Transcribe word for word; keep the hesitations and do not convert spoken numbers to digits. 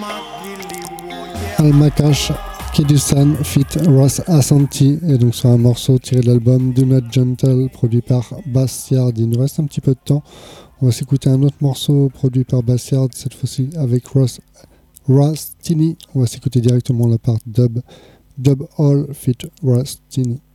Alma Cash, Kidusan, fit Ross Asante, et donc c'est un morceau tiré de l'album Do Not Gentle, produit par Bastard. Il nous reste un petit peu de temps. On va s'écouter un autre morceau produit par Bastard, cette fois-ci avec Ross Rustini. On va s'écouter directement la part dub, Dub All fit Rustini.